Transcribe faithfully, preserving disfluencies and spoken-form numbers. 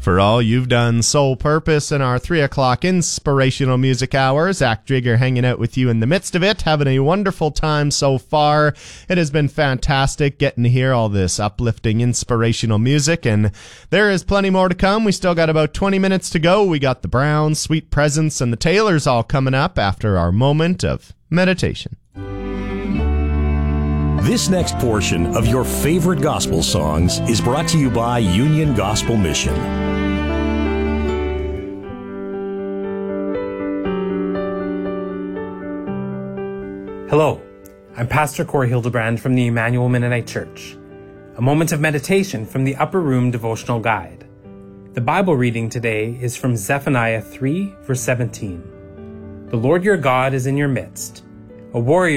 For all you've done, Soul Purpose, in our three o'clock inspirational music hour. Zach Drieger hanging out with you in the midst of it, having a wonderful time so far. It has been fantastic getting to hear all this uplifting, inspirational music, and there is plenty more to come. We still got about twenty minutes to go. We got the Browns, Sweet Presence, and the Taylors all coming up after our moment of meditation. This next portion of your favorite gospel songs is brought to you by Union Gospel Mission. Hello, I'm Pastor Corey Hildebrand from the Emmanuel Mennonite Church. A moment of meditation from the Upper Room Devotional Guide. The Bible reading today is from Zephaniah three, verse seventeen. The Lord your God is in your midst, a warrior